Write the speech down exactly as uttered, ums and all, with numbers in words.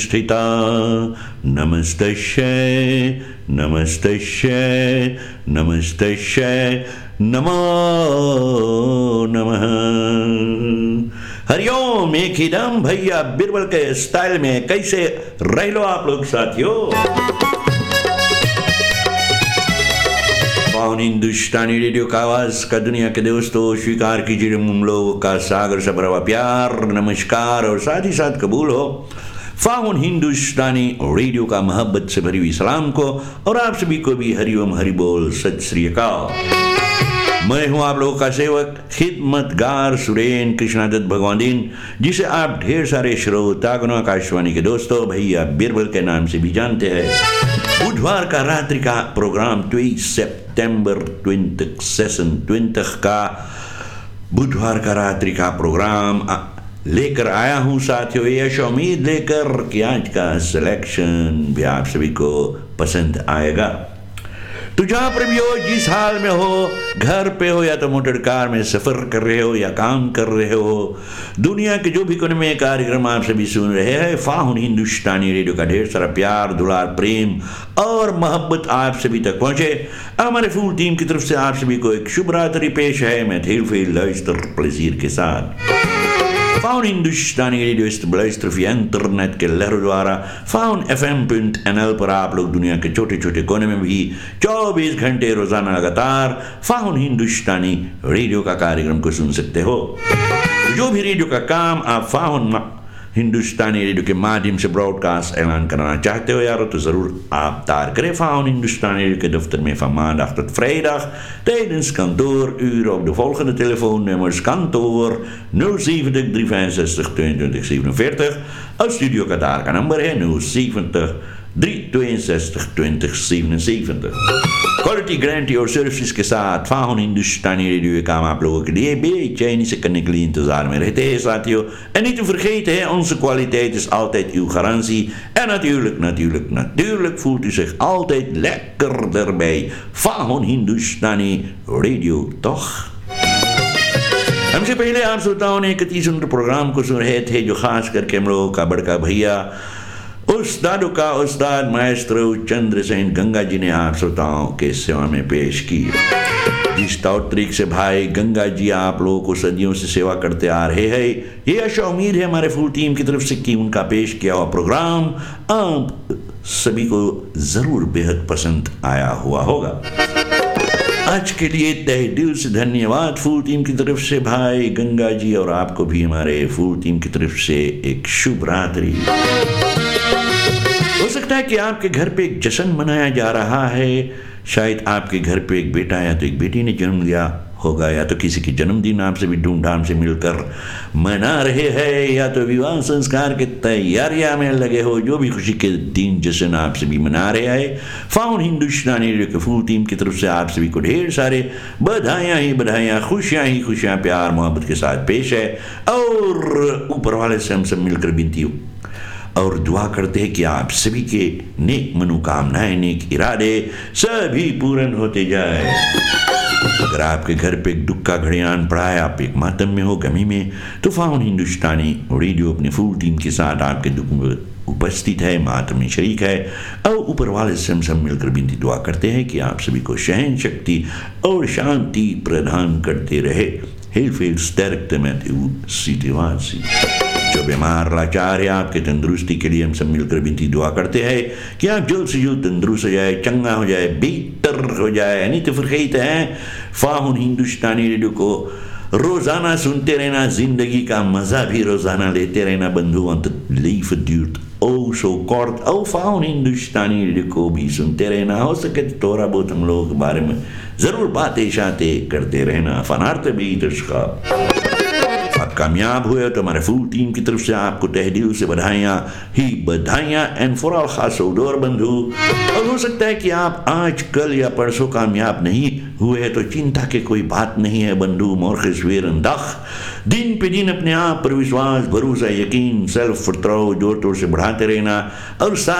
स्थिता नमस्तस्यै नमस्तस्यै नमस्तस्यै नमो नमः। हरिओम। एक ही दम भैया बिरबल के स्टाइल में कैसे रह लो आप लोग साथियों। पावन हिंदुस्तानी रेडियो का आवाज का दुनिया के दोस्तों स्वीकार कीजिए हम लोगों का सागर से भरा हुआ प्यार, नमस्कार और साथ ही साथ कबूल हो फाउन हिंदुस्तानी रेडियो का मोहब्बत से भरी हुई सलाम को, और आप सभी को भी हरिओम हरि बोल सत श्री अकाल। मैं हूं आप लोगों का सेवक खिदमतगार सुरेन कृष्णादत्त भगवानदीन, जिसे आप ढेर सारे श्रोतागणों आकाशवाणी के दोस्तों भैया बिरबल के नाम से भी जानते हैं। बुधवार का रात्रि का प्रोग्राम तेईस सितंबर ट्वेंटी सेशन ट्वेंटी का बुधवार का रात्रि का प्रोग्राम लेकर आया हूं साथियों, यश उम्मीद लेकर कि आज का सिलेक्शन भी आप सभी को पसंद आएगा। तो जहां पर भी हो, जिस हाल में हो, घर पे हो या तो मोटर कार में सफर कर रहे हो या काम कर रहे हो, दुनिया के जो भी कोने में कार्यक्रम आप सभी सुन रहे हैं, फाउन हिंदुस्तानी रेडियो का ढेर सारा प्यार, दुलार, प्रेम और मोहब्बत आप सभी तक पहुंचे। हमारे फुल टीम की तरफ से आप सभी को एक शुभ रात्रि पेश है। मैं थे प्लेजिर के साथ फाउन हिंदुस्तानी रेडियो इस बेluisteren via इंटरनेट के लहरों द्वारा faun F M point N L पर आप लोग दुनिया के छोटे छोटे कोने में भी चौबीस घंटे रोजाना लगातार फाउन हिंदुस्तानी रेडियो का कार्यक्रम को सुन सकते हो। जो भी रेडियो का काम आप फाउन हिंदुस्तानी रेडियो के माध्यम से ब्रॉडकास्ट ऐलान करना चाहते हो यारो, तो ज़रूर आप तार करें फाउन हिंदुस्तानी रेडियो के दफ्तर में van maandag tot vrijdag tijdens kantooruren op de volgende telefoonnummers: kantoor nul zeventig drie vijfenzestig tweeëntwintig zevenenveertig, als studio Qatar का नंबर है nul zeventig drie tweeënzestig twintig zevenenzeventig। Quality guarantee और services के साथ faun हिंदुस्तानी radio काम आप लोगों के लिए बेचैनी से करने के लिए इंतजार में रहते हैं साथियों। En niet te vergeten, onze kwaliteit is altijd uw garantie. En natuurlijk, natuurlijk, natuurlijk voelt u zich altijd lekkerder bij faun Hindustani radio, toch? हमसे पहले आप श्रोताओं ने एक अति सुंदर प्रोग्राम को सुन रहे थे, जो खास करके हम लोगों का बड़का भैया उस्तादों का उस्ताद माएस्ट्रो चंद्रसेन गंगा जी ने आप श्रोताओं के सेवा में पेश की। जिस तौर तरीके से भाई गंगा जी आप लोगों को सदियों से सेवा करते आ रहे हैं, ये आशा उम्मीद है हमारे फुल टीम की तरफ से कि उनका पेश किया हुआ प्रोग्राम आप सभी को जरूर बेहद पसंद आया हुआ होगा। आज के लिए तहे दिल से धन्यवाद फुल टीम की तरफ से भाई गंगा जी, और आपको भी हमारे फुल टीम की तरफ से एक शुभ रात्रि। हो सकता है कि आपके घर पे एक जश्न मनाया जा रहा है, शायद आपके घर पे एक बेटा या तो एक बेटी ने जन्म लिया होगा, या तो किसी की जन्मदिन आप सभी धूमधाम से मिलकर मना रहे हैं, या तो विवाह संस्कार के तैयारियां में लगे हो। जो भी खुशी के दिन जश्न आप सभी मना रहे हैं, फाउन हिंदुस्तानी रेडियो के फुल टीम की तरफ से आप सभी को ढेर सारे बधाइयाँ ही बधाइयाँ, खुशियाँ ही खुशियाँ, प्यार मोहब्बत के साथ पेश है। और ऊपर वाले से हम सब मिलकर विनती और दुआ करते हैं कि आप सभी के नेक मनोकामनाएं, नेक इरादे सभी पूर्ण होते जाए। अगर आपके घर पे एक दुख का घड़ियान पड़ा है, आप एक मातम में हो, गमी में, तो फाउन हिंदुस्तानी रेडियो अपने फुल टीम के साथ आपके दुख में उपस्थित है, मातम में शरीक है। और ऊपर वाले से हम सब मिलकर विनती दुआ करते हैं कि आप सभी को सहन शक्ति और शांति प्रदान करते रहे। Heel veel sterkte met uw situatie। जो बीमार लाचार है, आपके तंदुरुस्ती के लिए हम सब मिलकर विनती दुआ करते हैं कि आप जल्द से जल्द तंदुरुस्त हो जाए, चंगा हो जाए, बेहतर हो जाए। नहीं तो फरकैत हैं फाउन हिंदुस्तानी रेडियो को रोजाना सुनते रहना, जिंदगी का मजा भी रोजाना लेते रहना बंधु। want het leven duurt oh zo kort। और फाउन हिंदुस्तानी रेडियो को भी सुनते रहना, हो सके तो थोड़ा बहुत हम लोगों के बारे में जरूर बातें शातें करते रहना। फनार्थ भी दर्शका आप कामयाब हुए तो हमारे फुल टीम की तरफ से आपको तहे दिल से बधाइयाँ ही बधाइयाँ। एंड फॉर ऑल खास उदोर बंधु, और हो सकता है कि आप आज कल या परसों कामयाब नहीं हुए तो चिंता के कोई बात नहीं है बंधु। मोरखिस वेरन दख दिन पे दिन अपने आप पर विश्वास, भरोसा, यकीन, सेल्फ वर्ट्राउन जोर तोड़ से बढ़ाते रहना, और